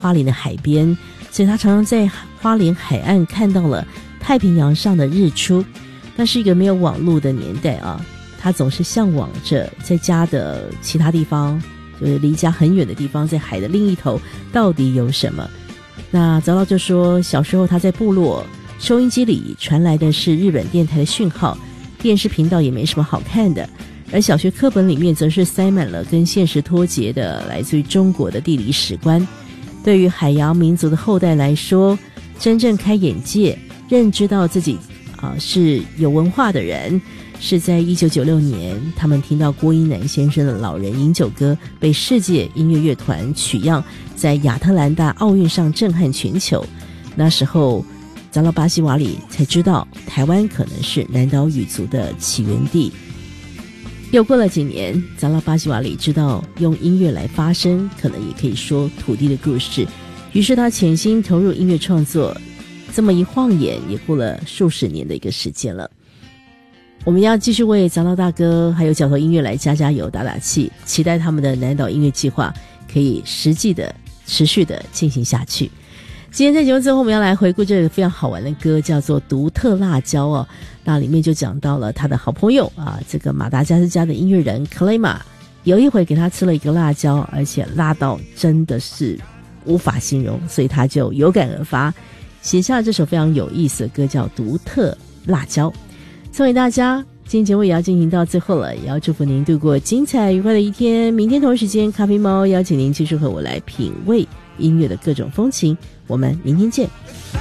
花莲的海边，所以他常常在花莲海岸看到了太平洋上的日出。那是一个没有网络的年代啊，他总是向往着在家的其他地方，就是离家很远的地方，在海的另一头到底有什么。那早老就说，小时候他在部落，收音机里传来的是日本电台的讯号，电视频道也没什么好看的，而小学课本里面则是塞满了跟现实脱节的来自于中国的地理史观。对于海洋民族的后代来说，真正开眼界认知到自己是有文化的人，是在1996年他们听到郭英男先生的《老人饮酒歌》被世界音乐乐团取样，在亚特兰大奥运上震撼全球。那时候长老巴西瓦里才知道台湾可能是南岛语族的起源地。又过了几年，长老巴西瓦里知道用音乐来发声可能也可以说土地的故事，于是他潜心投入音乐创作。这么一晃眼也过了数十年的一个时间了。我们要继续为长老大哥还有角头音乐来加加油打打气，期待他们的南岛音乐计划可以实际的持续的进行下去。今天在节目最后我们要来回顾这个非常好玩的歌，叫做独特辣椒哦。那里面就讲到了他的好朋友这个马达加斯加的音乐人克雷玛，有一回给他吃了一个辣椒，而且辣到真的是无法形容，所以他就有感而发，写下了这首非常有意思的歌，叫独特辣椒，送给大家。今天节目也要进行到最后了，也要祝福您度过精彩愉快的一天。明天同一时间，咖啡猫邀请您继续和我来品味音乐的各种风情，我们明天见。